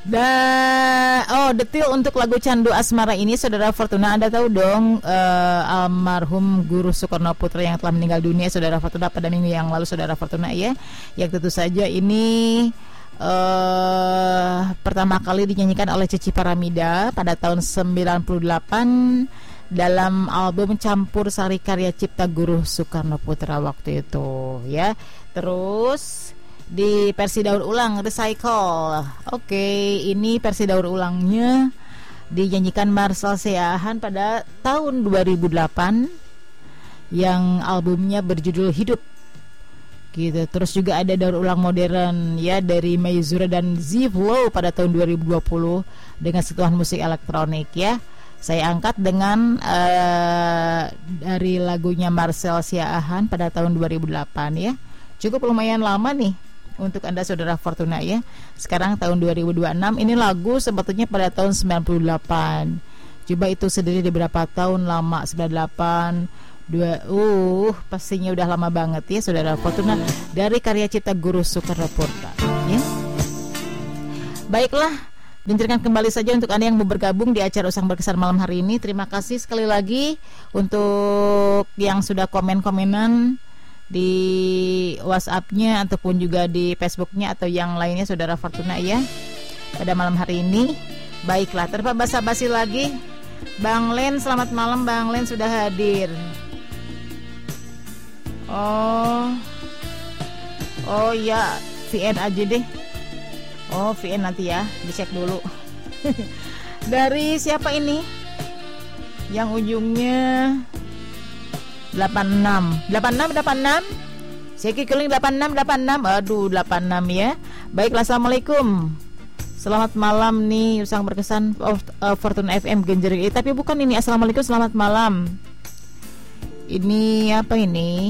Detil untuk lagu Candu Asmara ini, Saudara Fortuna, Anda tahu dong almarhum Guru Soekarno Putra yang telah meninggal dunia, Saudara Fortuna, pada minggu yang lalu, Saudara Fortuna ya. Yang tentu saja ini pertama kali dinyanyikan oleh Cici Paramida pada tahun 98 dalam album Campur Sari karya cipta Guru Soekarno Putra waktu itu ya. Terus di versi daur ulang Recycle. Oke, ini versi daur ulangnya dinyanyikan Marcel Siahaan pada tahun 2008 yang albumnya berjudul Hidup gitu. Terus juga ada daur ulang modern ya dari Maizura dan Zivlo pada tahun 2020 dengan sentuhan musik elektronik ya. Saya angkat dengan dari lagunya Marcel Siahaan pada tahun 2008 ya. Cukup lumayan lama nih untuk Anda Saudara Fortuna ya. Sekarang tahun 2026, ini lagu sebetulnya pada tahun 98. Coba itu sendiri di berapa tahun lama, 98 pastinya udah lama banget ya Saudara Fortuna, dari karya cipta Guru Soekarno Putra ya. Baiklah, dengarkan kembali saja untuk Anda yang mau bergabung di acara Usang Berkesan malam hari ini. Terima kasih sekali lagi untuk yang sudah komen-komenan di WhatsApp-nya ataupun juga di Facebook-nya atau yang lainnya Saudara Fortuna ya pada malam hari ini. Baiklah, tanpa basa-basi lagi, Bang Len, selamat malam. Bang Len sudah hadir. Oh ya, VN aja deh. VN nanti ya, dicek dulu. Dari siapa ini? Yang ujungnya 86. Saya keliling 86. Aduh, 86 ya. Baiklah, assalamualaikum. Selamat malam nih, Usang Berkesan Fortuna FM Genjering. Tapi bukan ini. Assalamualaikum, selamat malam. Ini apa ini?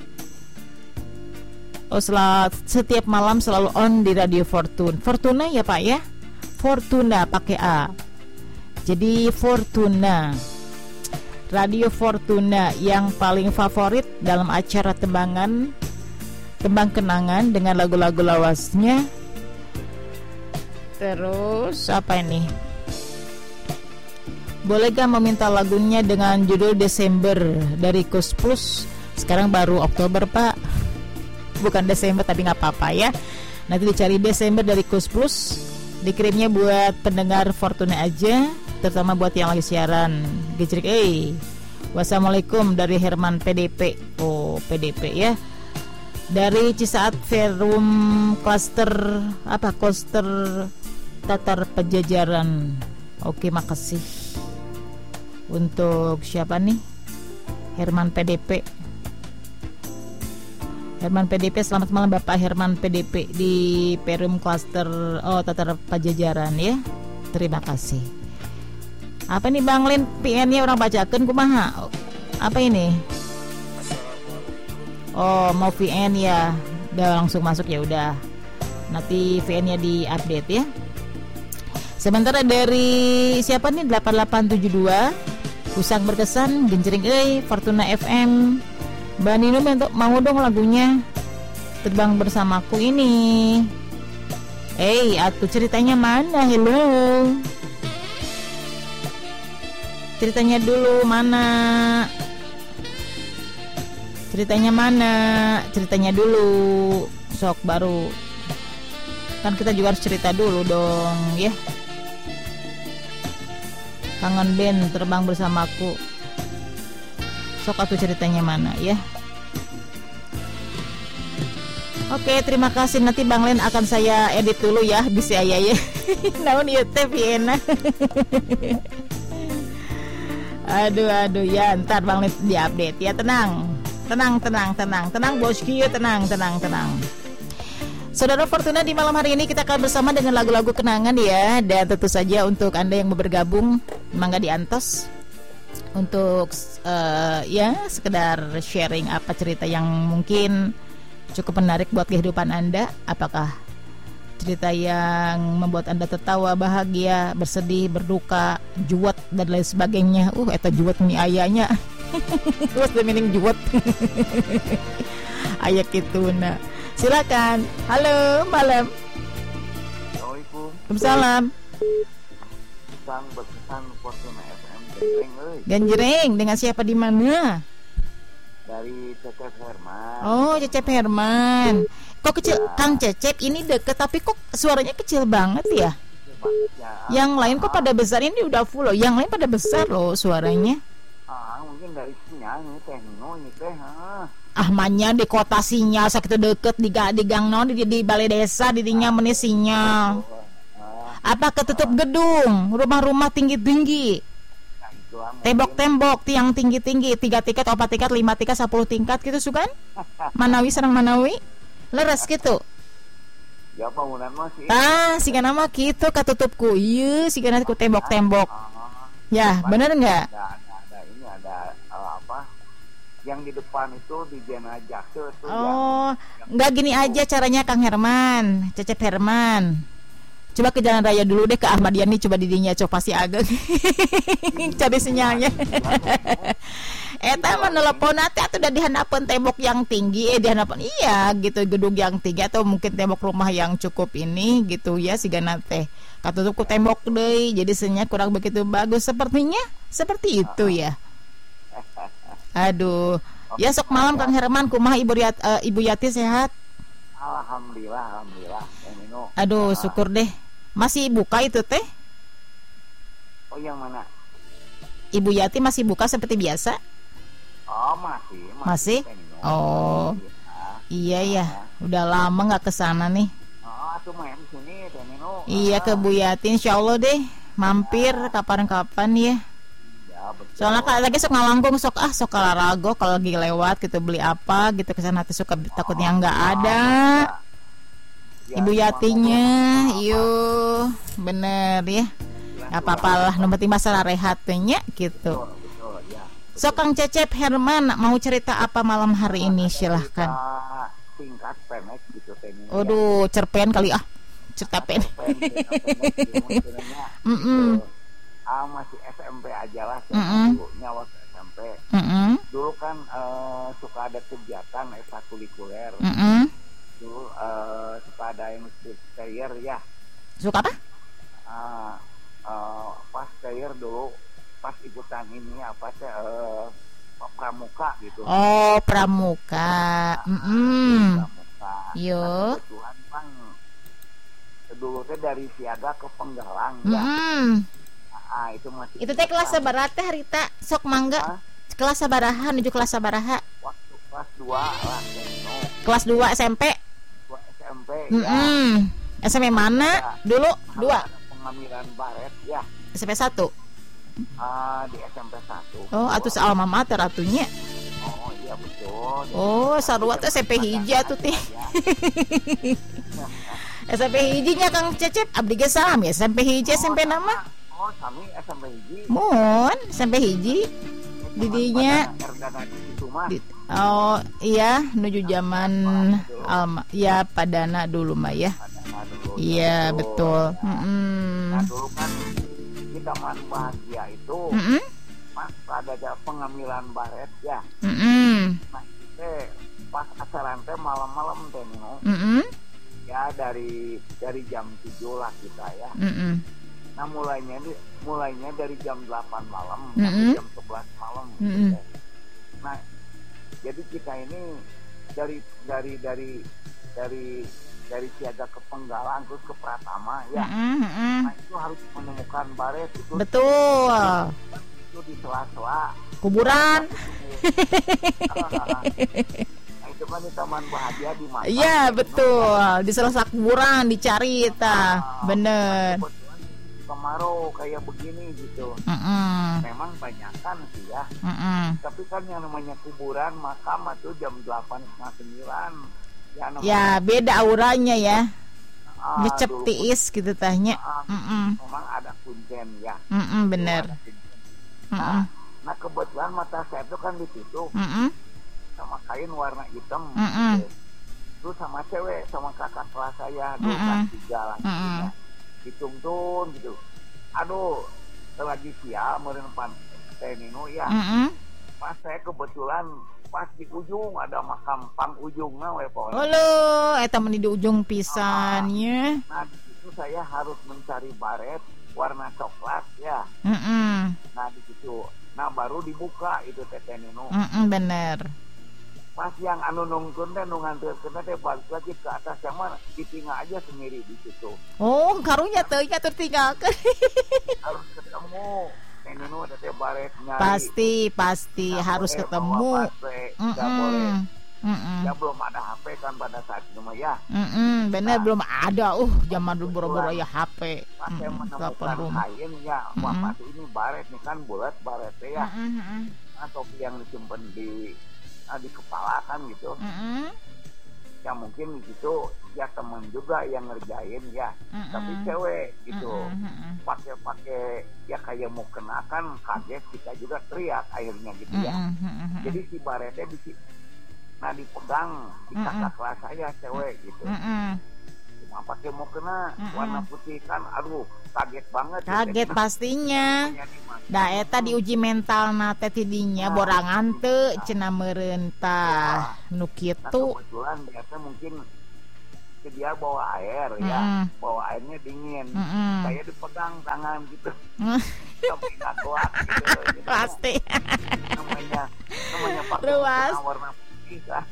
Setiap malam selalu on di Radio Fortuna ya Pak ya. Fortuna pakai A. Jadi Fortuna, Radio Fortuna yang paling favorit dalam acara tembang kenangan dengan lagu-lagu lawasnya. Terus apa ini? Boleh gak meminta lagunya dengan judul Desember dari Kus Plus? Sekarang baru Oktober Pak, bukan Desember, tapi gak apa-apa ya. Nanti dicari Desember dari Kus Plus, dikirimnya buat pendengar Fortuna aja, terutama buat yang lagi siaran. Gejrik wassalamualaikum dari Herman PDP. PDP ya. Dari Cisaat Verum Cluster Tatar Pajajaran. Oke, makasih. Untuk siapa nih? Herman PDP. Herman PDP, selamat malam Bapak Herman PDP di Perum Cluster Tatar Pajajaran ya. Terima kasih. Apa nih Bang Lin, PN-nya orang bacakan kumaha? Apa ini? Mau VN ya. Udah langsung masuk ya udah. Nanti VN-nya di-update ya. Sementara dari siapa nih? 8872 Usang Berkesan Genjering Fortuna FM. Mbak Nino mau dong lagunya Terbang Bersamaku ini. Atuh ceritanya mana? Hello. Ceritanya dulu mana? Ceritanya dulu. Sok baru. Kan kita juga harus cerita dulu dong, ya. Kangen band Terbang Bersamaku. Sok atuh ceritanya mana, ya. Oke, terima kasih. Nanti Bang Len akan saya edit dulu ya, bisa ya. Naon ieu teh Vienna. Aduh ya, ntar Bang Len diupdate ya. Tenang bosku ya, tenang. Saudara Fortuna, di malam hari ini kita akan bersama dengan lagu-lagu kenangan ya. Dan tentu saja untuk Anda yang mau bergabung, mangga diantos untuk ya sekedar sharing apa cerita yang mungkin cukup menarik buat kehidupan Anda. Apakah cerita yang membuat Anda tertawa, bahagia, bersedih, berduka, juwet dan lain sebagainya. Eta juwet ini ayahnya. What's the meaning juwet? Ayah gitu. Nah, silakan. Halo, malam. Assalamualaikum. Waalaikumsalam. Sang berkesan Fortuna FM Genjreng euy. Ganjreng, dengan siapa di mana? Dari Cecep Herman. Oh, Cecep Herman. Kok kecil? Ya. Kang Cecep ini deket tapi kok suaranya kecil banget ya? Ya, Yang lain kok pada besar, ini udah full loh. Yang lain pada besar loh suaranya. mungkin dari sinyal ini teh Nino ini teh. Ahmanya di kota sinyal sakitu deket di gang non di balai desa didinya meni sinyal. Apa ketutup gedung, rumah-rumah tinggi-tinggi. Nah, itu Tembok-tembok, tiang tinggi-tinggi, 3 tingkat, 4 tingkat, 5 tingkat, 10 tingkat gitu sukan? Manawi sareng Manawi. Leres gitu. ya bangunan masih. Siga nama gitu katutupku. Iya, siga ku tembok-tembok. Ya, bener nggak? Ada ini ada apa? Yang di depan itu di jenajah tuh Oh, nggak gini aja caranya Kang Herman, Cecep Herman. Coba ke Jalan Raya dulu deh, ke Ahmadiyah nih, coba didinya coba pasti agak cari sinyalnya. Eta mah nelpon teh atuh udah dihandapkeun tembok yang tinggi, dihandapkeun iya gitu, gedung yang tinggi atau mungkin tembok rumah yang cukup ini gitu ya sigana teh. Katutup ku tembok deui, jadi sinyal kurang begitu bagus sepertinya. Seperti itu ya. Aduh, ya sok malam Kang Herman, kumaha Ibu Yati sehat? Alhamdulillah. Aduh, syukur deh. Masih buka itu teh? Oh, yang mana? Ibu Yati masih buka seperti biasa? Oh, masih. Oh, iya ya. Udah lama nggak kesana nih. Oh, tuh main sini teh Nino. Iya ke Bu Yati, insya Allah deh. Mampir kapan-kapan ya. Ya, betul. Soalnya kalau lagi sok ngalangkung sok olahraga kalau lagi lewat gitu beli apa gitu kesana tuh suka takutnya nggak ada. Ya, Ibu Yatinya, iyo bener ya. Gak apa-apa lah, nomor masalah rehatnya gitu. Betul, ya. So Kang Cecep Herman mau cerita apa malam hari ini, silahkan. Tingkat pendek gitu teh Nino. Aduh, cerpen kali cerita pen. Masih SMP aja lah dulunya waktu SMP. Dulu kan suka ada kegiatan ekstrakurikuler. Dulu suka ada yang player ya. Suka apa? Pas player dulu pas ikutan ini apa sih pramuka gitu. Oh, pramuka. Pramuka. Yo. Kebetulan Bang dulu teh dari Siaga ke Penggalang ya. Itu masih. Itu teh kelas sabaraha teh harita sok mangga. Kelas sabaraha menuju kelas sabaraha? Waktu kelas 2 lah. Kelas 2 SMP. 2 SMP ya. SMP mana? Ya. Dulu 2. Pengambilan baret ya. SMP 1. Di SMP 1. Oh, atuh alma mater atunya. Oh, iya betul. Oh, sarua teh SMP hiji atuh teh. SMP hijinya Kang Cecep abdi ge salam ya SMP hiji SMP nama? Oh, sami SMP hiji. Mun, SMP hiji. Didinya oh iya menuju zaman alma ya Padana dulu mah ya. Iya betul. Nah dulu kan kita man bahagia itu pas ada pengambilan baret ya. Nah itu pas acara teh malam-malam teh Nino. Ya dari jam 7 lah kita ya. Nah mulainya dari jam 8 malam sampai jam 11 malam gitu. Nah jadi kita ini dari Siaga ke Penggalang terus ke Pratama ya. Nah itu harus menemukan baret itu. Betul. Itu di sela-sela kuburan. Nah itu kan di Taman Bahagia di mana? Iya betul. Di sela-sela kuburan dicari bener. Kemarau kayak begini gitu. Memang banyakan sih ya. Tapi kan yang namanya kuburan makam itu jam 8:30 9. Ya beda auranya ya. Ngecep tiis gitu tanya. Memang ada kuncen ya. Bener. Nah kebetulan mata saya itu kan ditutup sama kain warna hitam. Terus sama cewek sama kakak kelas saya dulu kelas 3 lah. Dituntun gitu. Aduh, lagi sial meureun pan teh Nino ya. Pas saya kebetulan pas di ujung ada makam pang ujungna we pokona. Halo, eta meni di ujung pisannya. Nah, di situ saya harus mencari baret warna coklat ya. Nah di situ, nah baru dibuka itu Teh Ninu. Bener. Pas yang anu nungkeun teh nu nganterkeun teh balik lagi ke atas yang mana ditinggal aja sendiri di situ. Oh, karunya teh nya tertinggalkeun. Harus ketemu. Teh Ninu teh baret nyari. Pasti harus ketemu. Enggak boleh. Ya belum ada HP kan pada saat itu mah ya. Bener, belum ada. Zaman dulu boro-boro ya HP. Pas saya menemukan kain ya, wah ini baret nih kan bulat baret ya. Atau yang disimpan di kepala kan gitu. Ya mungkin di situ ya teman juga yang ngerjain ya. Tapi cewek gitu. Pakai ya kayak mau kenakan, kaget, kita juga teriak akhirnya gitu ya. Jadi si baretnya dipegang di kakak kelas saya cewek gitu. Cuma pakai mau kena warna putih kan, aduh kaget banget. Kaget gitu. Pastinya. Da eta diuji mental nate tidinya borangan teu cenah meureun tah nu kitu. Kebetulan biasa mungkin dia bawa air ya, bawa airnya dingin. Saya dipegang tangan gitu. Sampai enggak kuat gitu. Pasti. Namanya pakai warna putih kan.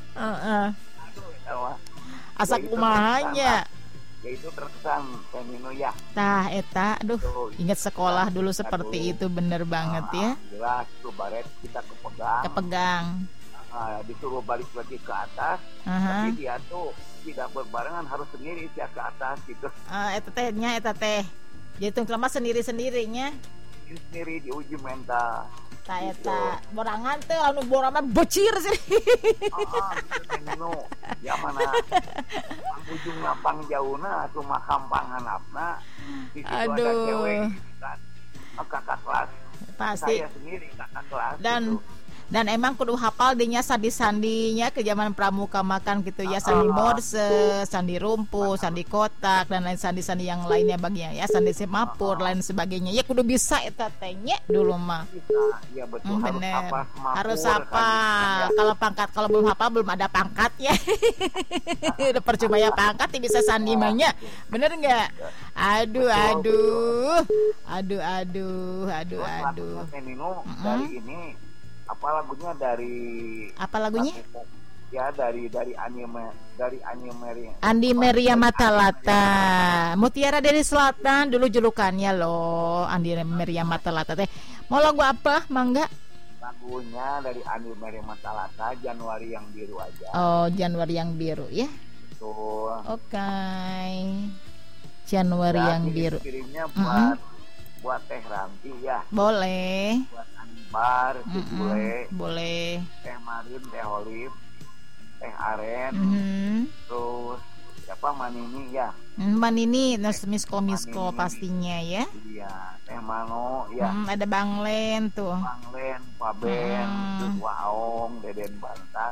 Aduh, asa kumahanya. Ya itu terkesan Teh Ninu ya. Tah eta aduh ingat sekolah dulu seperti itu bener banget ya. Jelas tuh baret kita kepegang. Disuruh balik lagi ke atas. Tapi dia tuh tidak berbarengan, harus sendiri dia ke atas gitu. Eta teh. Jadi tuh lama sendiri-sendirinya. Sendiri diuji mental. Tah eta borangan teh anu borangan becir sih. Teh Ninu ya mana ujung lapang jauhna atuh makam panganapna di situ ada cewek kan kakak kelas pasti saya sendiri kakak kelas dan emang kudu hafal dinya sandi-sandinya ke zaman pramuka makan gitu ya, sandi morse, sandi rumput, sandi kotak dan lain sandi-sandi yang lainnya bagian ya, sandi semapur lain sebagainya ya kudu bisa eta teh nya dulu mah. Iya betul. Bener. Harus apa kalau pangkat kalau belum hafal belum ada pangkatnya. Udah percuma ya pangkat bisa sandi mahnya. Bener enggak? Aduh. Dari ini apa lagunya ya dari Andi Meria Matalata Mutiara dari Selatan dulu julukannya loh Andi Meria Matalata teh. Mau lagu apa mangga? Lagunya dari Andi Meria Matalata Januari yang biru aja. Oh Januari yang biru ya. Betul. Oke. Januari yang biru. Kirimnya buat Teh Ranti ya. Boleh. Buat Bar, boleh. Teh Marin, Teh Olive, Teh Aren, terus siapa Manini ya? Manini, misko pastinya ya. Iya, Teh Mano ya. Ada Bang Len tuh. Bang Len, Paben, terus Waong, Deden Bantas,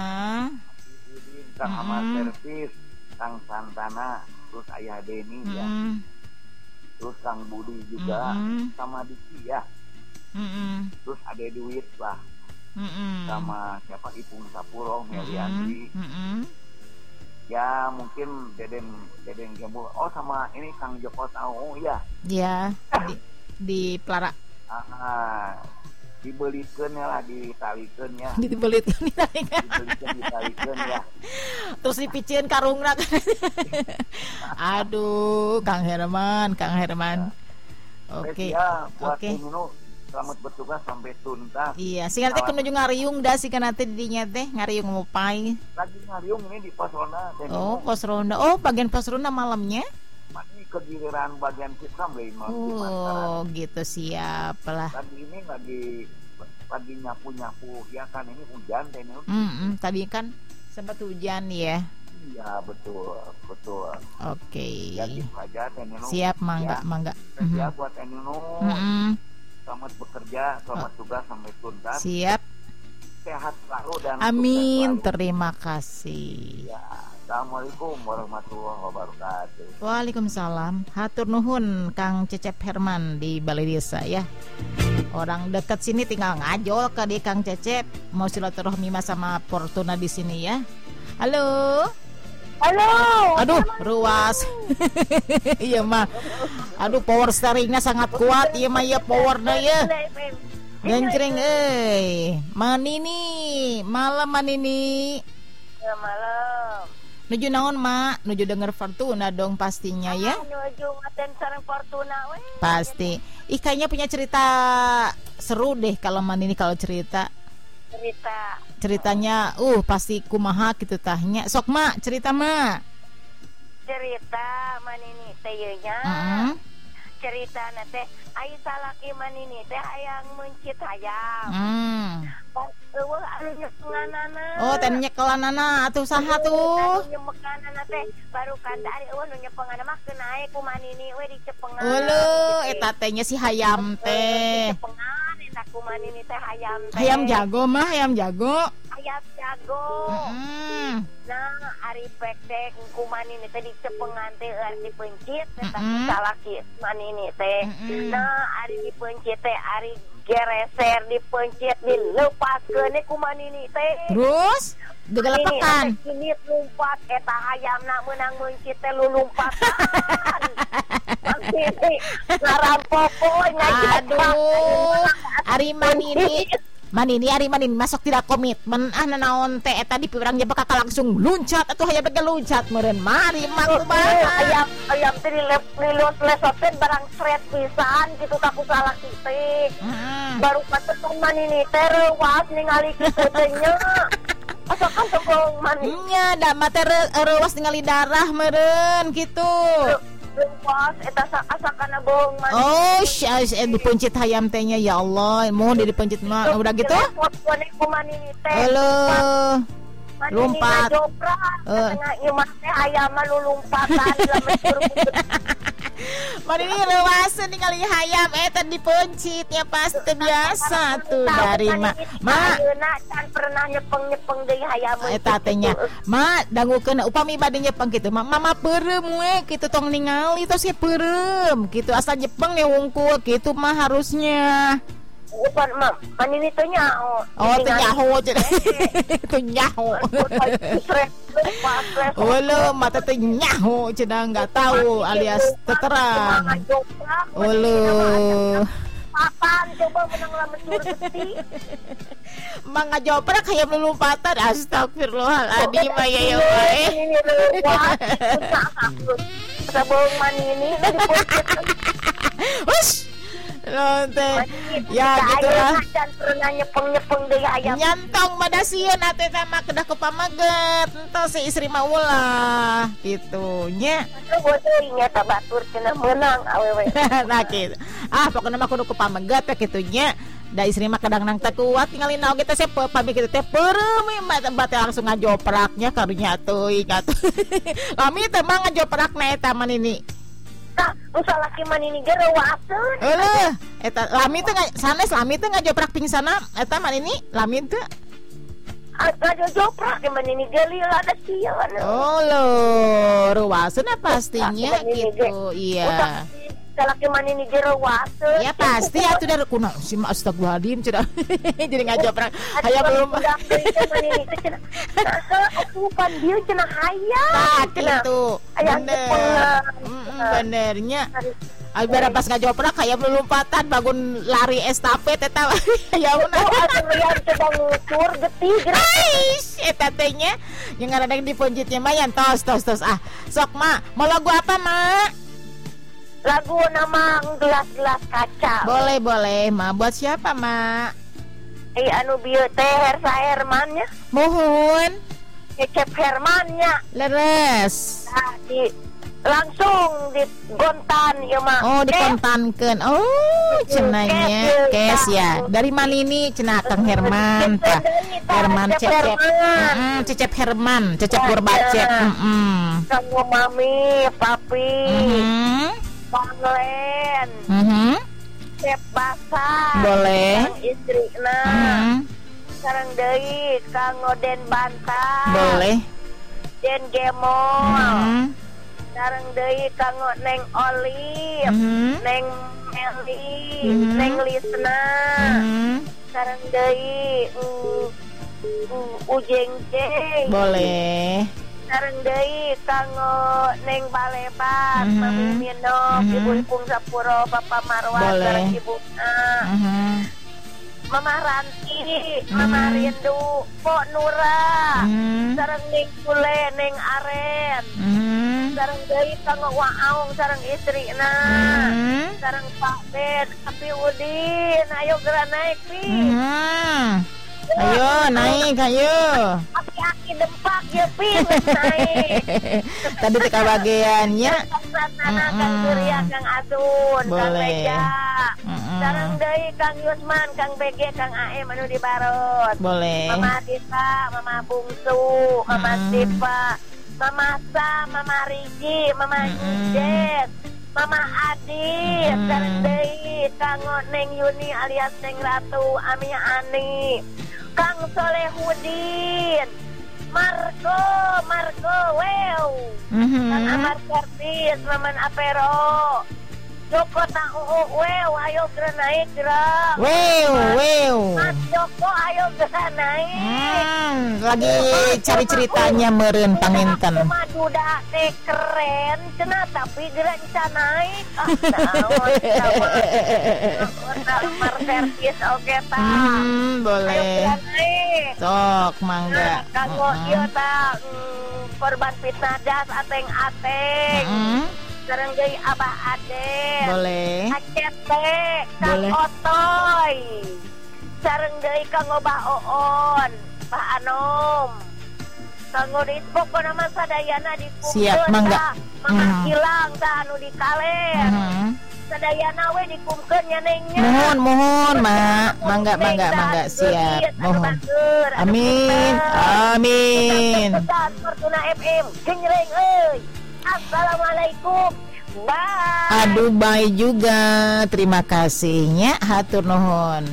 Kang Ahmad Servis, Kang Santana, terus Ayah Deni ya. Terus Kang Budi juga, sama Diki ya. Terus ada duit lah sama siapa Ipung Sapuro, Meliandi ya mungkin Deden Gembul sama ini Kang Joko tahu ya di Plara dibelikeun lah ditalikeun ya dibelikeun ya terus dipicieun karungna aduh Kang Herman oke selamat bertugas sampai tuntas. Iya, sih nanti kudu ngariung dah sih kan nanti didinya teh ngariung ngupai. Lagi ngariung ini di pos ronda. Oh, pos ronda. Oh, bagian pos ronda malamnya? Ini kegiliran bagian kita belum. Oh, gitu siap lah. Tadi ini lagi nyapu ya kan ini hujan teh. Tadi kan sempat hujan ya. Iya, betul. Oke. Ya, gitu aja teh. Siap, mangga. Siap buat teh. Selamat bekerja, selamat tugas sampai tuntas. Siap. Sehat selalu dan amin. Terima kasih. Ya, Assalamualaikum warahmatullahi wabarakatuh. Waalaikumsalam. Hatur nuhun Kang Cecep Herman di Balai Desa ya. Orang dekat sini tinggal ngajol ke di Kang Cecep. Mau silaturahmi sama Fortuna di sini ya. Halo. Halo. Aduh, ruas. Iya mah. Aduh, power steeringnya sangat kuat. Iya mah ya powernya ya. Genjreng Manini, malam Manini. Ya malam. Nuju naon mak? Nuju denger Fortuna dong pastinya ya. Nuju ngaten sareng Fortuna we. Pasti. Ih kayaknya punya cerita seru deh kalau Manini kalau cerita. Ceritanya pasti kumaha gitu tahnya. Sok mak, cerita mak. Cerita Manini teh nya. Cerita teh ai salaki Manini teh hayang mencit hayam. Anu nyepenganana. Oh, teh nyekelanana atuh saha tuh? Anu nyepenganana teh baru kandari nu nyepenganana mah kenae ku Manini we dicepengan. Eueuh, eta teh nya si hayam teh. Cepengan eta ku Manini teh hayam teh. Hayam jago mah, hayam jago. Hayam jago. Nah, ari pekdek ku Manini teh dicepengan teh dipencit eta salaki Manini teh. Nah, ari dipencit teh ari gereser dipencit dilepaskeun ku Manini teh. Terus digelepekan. Ini lumpat eta hayamna meunang mencit teh lulumpatan. Manini ngarampopoy ngajak. Aduh. Ari Manini ari Manini masuk tidak komitmen naon teh eta dipirang je bakal langsung luncat atuh hayang bege luncat meureun mari mah kumaha ayam teh dilesotkeun barang sret pisan kitu ka ku salaki teh. Baru patepan Manini teh reuas ningali kitu teh nya. Asakan tong Manini nya da mah teh reuas ningali darah meureun kitu. Reuas eta asakana bohong Manini. Oh, dipencit hayam tehnya ya Allah. Mohon dipencit mah udah gitu. Ku Manini teh. Halo. Lompat. Tengah ieu mah teh hayam lulumpatan lemecur. Manini leuwaseun ningali hayam eta dipencit ya pasti biasa tuh dari mak. Ayeuna can pernah nyepeng deui hayam eta teh nya. Mak dangukeun upami bade nyepeng kitu mah mama peureum we kitu tong ningali tos ye peureum kitu asal nyepeng ya wungkul kitu mah harusnya. Bukan mah Manini teh nyaho. Oh teh nyaho teh nyaho. Olo mata teh nyaho cenah enggak tahu alias terang. Olo Apaan coba menang lemecur geti. Mangga joprak hayam lompatan astagfirullahaladzim ya ya wae. Sabung Manini Hush. Lonte ya gitulah dan pernah nyepeng deui hayam nyantong madasieun atuh teh mah kedah ku pamaget entos si istri mah ulah kitu nya bodoh nya tabatur cenah meunang awewe. Nah kitu pokona mah kudu ku pamaget teh kitu nya da istri mah kadang nang teh kuat tinggalin naon kita sepe pami kitu teh peureum bate langsung ngajopraknya karunya teuing atuh lami teh mah ngajoprakna eta Manini. Tah, usalaki Manini ge reuaseun. Heuh, eta lami teh sanes lami teh ngajoprak pingsana eta Manini lami teh. Ngajoprak ge Manini ge lila da sieun. Oh lo, reuaseun pastinya gitu. Iya. Usalaki Manini ge reuaseun. Ya pasti atuh da kuna si astagfirullahaladzim cenah. Jadi ngajoprak hayam belum. Manini teh cenah. Bukan dia cenah hayam. Tah kitu. Bener. Benernya Albera pas ngajoprak hayam lompatan bangun lari estafet eta hayauna atuh coba ngukur geti geus eta teh nya yang ngaranna dipunjitnya mah yan tos sok mak mau lagu apa mak lagu nama gelas-gelas kaca boleh mak buat siapa mak anu bieu teh Hersa Hermannya mohon Cecep Hermannya leres langsung digontan ya mah. Oh dikontankeun. Oh cenanya kes ya. Dari Manini cenah Kang Herman tah. Herman Cecep. Cecep Herman, Cecep Gurbacet. Kanggo mami, papi. Panglen. Cep Basa. Boleh. Kang istrina. Sareng deui kanggo Den Banta. Boleh. Den Gemol. Sareng deui kanggo Neng Olive, Neng Meli, Neng Lisna. Sareng deui Ujeng Jeng. Boleh. sareng deui kanggo Neng Balebat, Mami Minok, Ibu Ipung Sapuro, Papa Marwan, sareng ibuna. Mama Ranti, Mama Rindu, Pok Nura, sareng Neng Sule, Neng Aren, sareng deui kanggo Waong, sareng istrina, sareng Pak Ben, Api Udin, ayo geura naik pi. Ayo naik, ayo. Aki-aki dempak ya pi naik. Tadi teka bagiannya. Kang Surya, Kang Asun, Kang Beja. Sareng deui Kang Yusman, Kang BG, Kang AM anu di Barot. Boleh. Mama Dita, Mama Bungsu, Mama Sipa, Mama Sam, Mama Riji, Mama Ijet, Mama Adi, sareng deui Kang Neng Yuni alias Neng Ratu, Ami Ani, Kang Solehudin, Marco, wow, Kang Amar Servis, Maman Apero, Joko Tau, wow, ayo geura naik geura. Wow. Mas Joko, ayo geura naik. Lagi cari ceritanya meureun panginten. Duda teh keren, cenah tapi geura bisa naik. Amar Servis oke tah. Boleh. Ayo geura naik. Sok mangga. Kanggo ieu tah korban fitnah das ateng-ateng. Sareng deui Abah Aden. Boleh. Acete, Kang Otoy. Sareng deui kanggo Bah Oon, Bah Anom. Kanggo pokona mah sadayana dikumpulkeun. Siap, mangga. Mama Gilang tah anu di Kalen. Sadayana we dikumpulkeun nya Nengnya. Mohon, Mak. Mangga, siap. Mohon. Amin. Fortuna FM, gengreng euy. Assalamualaikum. Bye. Aduh, bye juga. Terima kasihnya, hatur nuhun.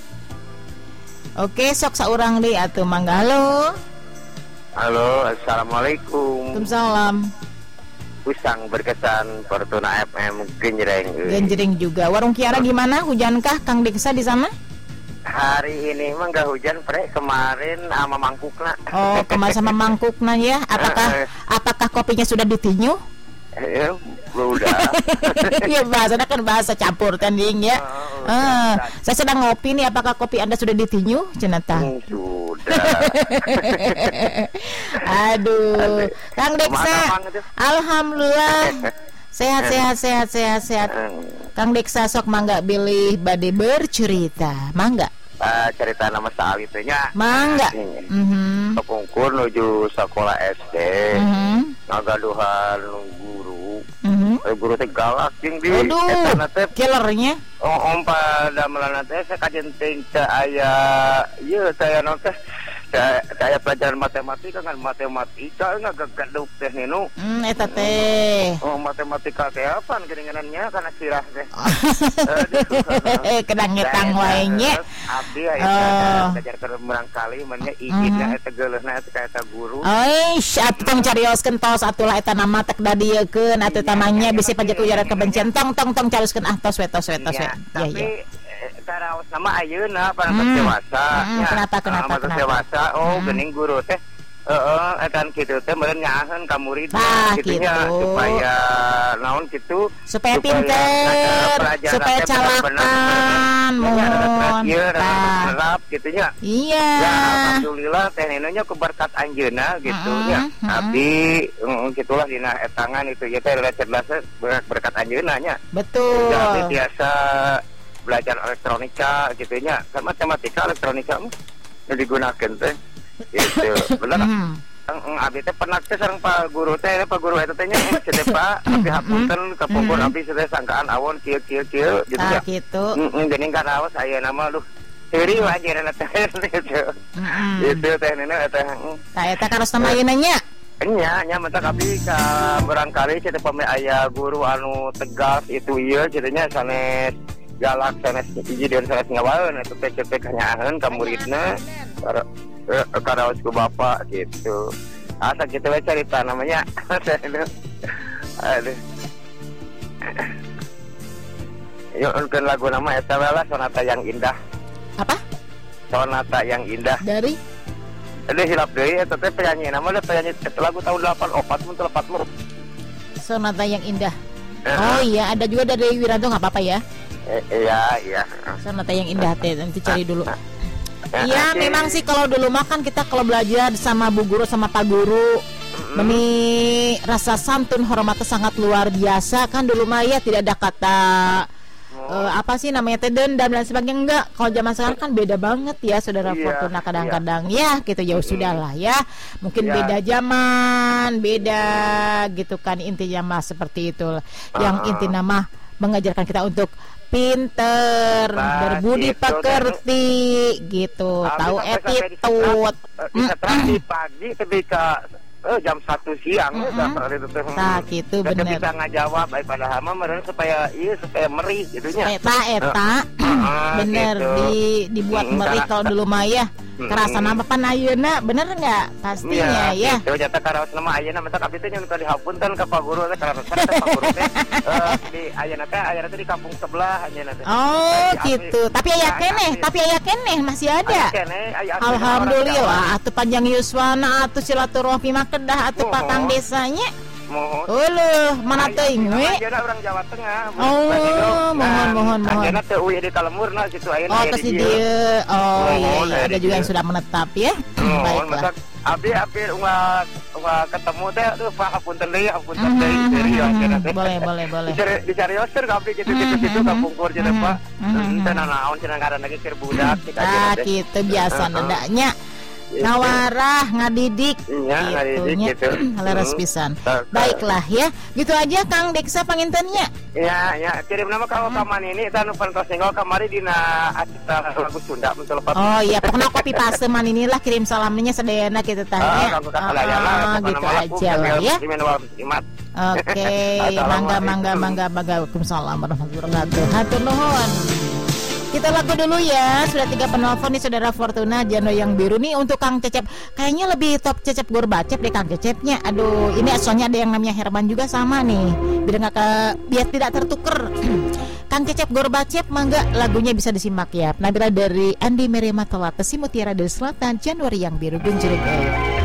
Oke, sok saurang deui atuh mangga. Halo, assalamualaikum. Waalaikumsalam. Usang berkesan Fortuna FM genjreng juga. Warung Kiara gimana? Hujankah Kang Deksa di sana? Hari ini mah nggak hujan, kemarin sama mangkukna. Oh, kemarin sama mangkukna ya. Apakah kopinya sudah ditinyuh? Udah. Ya bahasanya kan bahasa campur tanding ya. Saya sedang ngopi nih. Apakah kopi Anda sudah ditinyuh, Cenata? Sudah. Aduh, Kang Deksa. Alhamdulillah. Sehat. Kang Deksa sok mangga bilih bade bercerita. Mangga. Cerita nama Saali teh nya. Mangga. Kepungkur nuju sekolah SD. Ngagaduhan guru. Guru teh galak jeung di eta teh killernya. Pada melana teh saya kajenting teh aya ieu saya naon teh saya pelajaran matematika kan matematika ngagagaduk teh ninu. Eta teh. Matematika teh apaan geuninganannya kana sirah teh. Kedang ngetang wae nya. Abdi aya ngajarkeun menang kali manya ijina eta geuleuhna eta ka guru. Aish, atuh carioskeun tos atulah eta nama tek dadiekeun atuh tamanya bisi pajak ujaran kebencian tong carioskeun tos we. Tapi taraos nama ayeuna parantos dewasa. Kenapa? Dewasa. Geuning guru teh etan kitu teh meureun nyaeun ka murid kitunya supaya naon kitu supaya pinter, supaya calakan mohon harap kitunya. Iya. Ya alhamdulillah teh nenonya ku berkat anjeunna gitu ya. Abdi gitulah dina etangan itu ya teh cerdas berkat anjeunna nya. Betul. Jadi biasa belajar elektronika gitunya. Kan matematika elektronika mah digunakeun teh. Gitu. Bener. Abdi teh pernah teh sareng Pak Guru teh, Pak Guru eta teh nya cenah Pak, abdi hapunten kapungkur abdi teh sangkaan awon kieu gitu ya. Gitu. Geuning kana aos aya nama duh. Teri wajarna teh gitu. Itu teh nena eta. Tah eta karos nama ayeuna nya. Nya mentak abdi ka barangkali cenah pame aya guru anu tegas itu ieu cenah sanes galak sanes hiji dan sanes ngawaeun eta teh cetek nyaeun ka muridna. Karaos ku bapak gitu. Asa kita we cerita namanya. Aduh. Yuk unkeun lagu nama eta lah Sonata yang Indah. Apa? Sonata yang Indah. Dari Ada hilap deui eta teh penyanyi nama ada penyanyi lagu tahun 84 mun 84. Sonata yang indah. Oh iya, ada juga dari Wiranto, nggak apa-apa ya? Iya. Sonata yang indah teh, nanti cari dulu. Iya, memang sih kalau dulu makan kita kalau belajar sama Bu Guru sama Pak Guru, ini rasa santun hormatnya sangat luar biasa kan dulu mah ya, tidak ada kata apa sih namanya teh dendam dan sebagainya. Enggak, kalau zaman sekarang kan beda banget ya Saudara Fortuna, kadang-kadang ya gitu ya sudahlah ya, mungkin beda zaman, beda gitu kan, intinya mah seperti itu. Yang intinya mah mengajarkan kita untuk pinter, berbudi pekerti gitu, tahu attitude. Bisa terapi pagi ketika jam 1 siang nah gitu bener. Bisa ngajawab baik pada hama meren supaya meri gitunya. Eta bener gitu. Dibuat meri kalau dulu mah ya. Kerasa nama pan ayeuna bener nggak pastinya ya. Itu nyata karaos nama ayeuna mata abdi teh nyun ka dihapunten ka Pak Guru teh karena Pak Guru teh di ayeuna teh di kampung sebelah ayeuna teh. Oh gitu. Tapi aya keneh masih ada. Alhamdulillah atuh panjang yuswana atuh silaturahmi mah kedah atuh patang desanya. Heuh, mana teuing we? Ayeuna urang Jawa Tengah. Oh, mohon. Ayeuna teh uih di Kalemurna situ ayeuna. Oh, pasti dia. Oh, iya, ada juga yang sudah menetap ya. Baiklah. Abdi ketemu teh aduh Pak hapunten deui boleh. Dicarioskeun ka abdi gitu kapungkur cenah Pak. Teu naon cenah ngaran lagi keur budak gitu biasa ndanya. Ngawarah, ngadidik gitu. Leres pisan. Baiklah ya. Gitu aja Kang Deksa pangintennya. Ya, kirim nama kalau kaman ini eta nu pantos nengok kamari dina acara lagu Sunda mun telepon. Oh iya, pokoknya kopi paste man inilah kirim salamnya sedayana kita tanya. Gitu aja lah ya. Oke, mangga. Waalaikumsalam warahmatullahi wabarakatuh. Hatur nuhun. Kita lagu dulu ya. Sudah 3 penelpon nih Saudara Fortuna. Jano yang biru nih untuk Kang Cecep. Kayaknya lebih top Cecep Gorbacep deh Kang Cecepnya. Aduh, ini soalnya ada yang namanya Herman juga sama nih. Biar tidak tertuker. Kang Cecep Gorbacep, mangga lagunya bisa disimak ya. Nabila dari Andi Merema Telat, Mutiara dari Selatan, Januari yang biru Gunjuruk.